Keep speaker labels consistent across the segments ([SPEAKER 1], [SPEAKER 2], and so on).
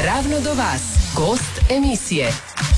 [SPEAKER 1] Ravno do vas, gost emisije.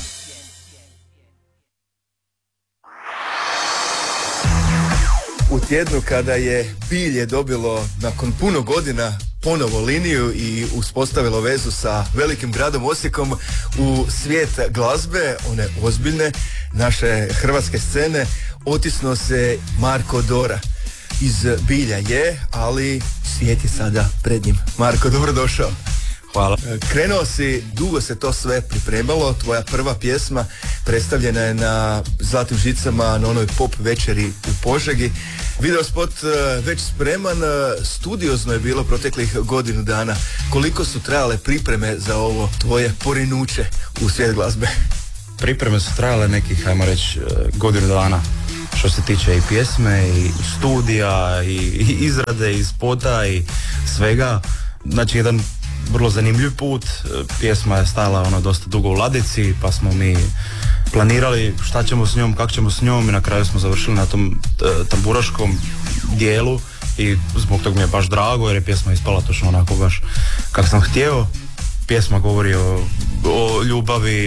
[SPEAKER 2] U tjednu kada je Bilje dobilo nakon puno godina ponovo liniju i uspostavilo vezu sa velikim gradom Osijekom u svijet glazbe, one ozbiljne naše hrvatske scene, otisnuo se Marko Dora. Iz Bilja je, ali svijet je sada pred njim. Marko, dobrodošao.
[SPEAKER 3] Hvala.
[SPEAKER 2] Krenuo si, dugo se to sve pripremalo, tvoja prva pjesma predstavljena je na Zlatnim žicama na onoj pop večeri u Požegi. Video spot već spreman, studiozno je bilo proteklih godinu dana. Koliko su trajale pripreme za ovo tvoje porinuće u svijet glazbe?
[SPEAKER 3] Pripreme su trajale nekih, ajmo reći, godinu dana. Što se tiče i pjesme, i studija, i izrade, i spota, i svega. Znači, jedan vrlo zanimljiv put. Pjesma je stajala dosta dugo u ladici, pa smo mi planirali šta ćemo s njom, kako ćemo s njom i na kraju smo završili na tom tamburaškom dijelu i zbog toga mi je baš drago jer je pjesma ispala točno onako baš kako sam htio. Pjesma govori o ljubavi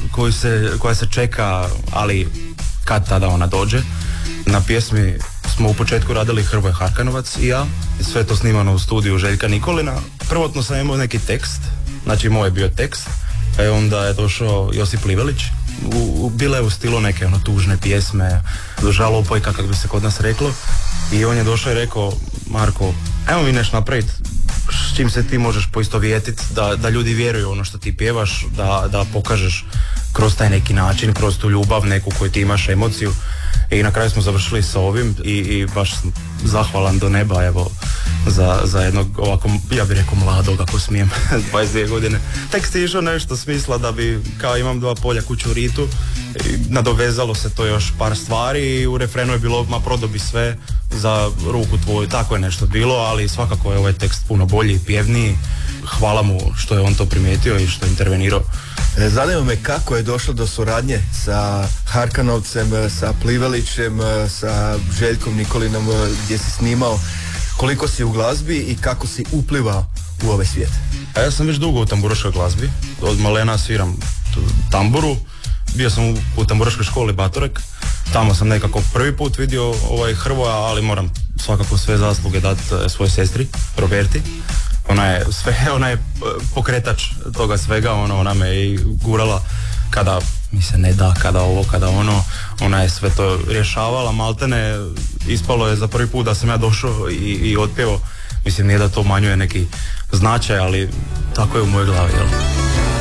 [SPEAKER 3] koja se čeka, ali kad tada ona dođe. Na pjesmi smo u početku radili Hrvoje Harkanovac i ja, i sve to snimano u studiju Željka Nikolina. Prvotno sam imao neki tekst, znači moj je bio tekst, pa onda je došao Josip Livelić, bile u stilu neke tužne pjesme, žalopojka kako bi se kod nas reklo, i on je došao i rekao: Marko, ajmo mi nešto napraviti s čim se ti možeš poistovjetiti, da ljudi vjeruju ono što ti pjevaš, da pokažeš kroz taj neki način, kroz tu ljubav neku koju ti imaš, emociju. I na kraju smo završili sa ovim i baš sam zahvalan do neba, evo, za jednog ovako, ja bih rekao mladog, ako smijem, 22 godine. Tekst je išao nešto smisla da bi, kao imam 2 polja, kuću u Ritu, i nadovezalo se to još par stvari i u refrenu je bilo, ma prodobi sve za ruku tvoju, tako je nešto bilo, ali svakako je ovaj tekst puno bolji, pjevniji. Hvala mu što je on to primijetio i što je intervenirao.
[SPEAKER 2] Zanima me kako je došlo do suradnje sa Harkanovcem, sa Plivelićem, sa Željkom Nikolinom gdje si snimao, koliko si u glazbi i kako si uplivao u ovaj svijet?
[SPEAKER 3] A ja sam već dugo u tamburaškoj glazbi, od malena sviram tamburu, bio sam u tamburaškoj školi Batorek, tamo sam nekako prvi put vidio Hrvoja, ali moram svakako sve zasluge dati svojoj sestri, Roberti. Ona je pokretač toga svega, ona me i gurala kada mi se ne da, kada ovo, kada ono, ona je sve to rješavala, maltene ispalo je za prvi put da sam ja došao i otpjevao. Mislim, nije da to umanjuje neki značaj, ali tako je u mojoj glavi, jel?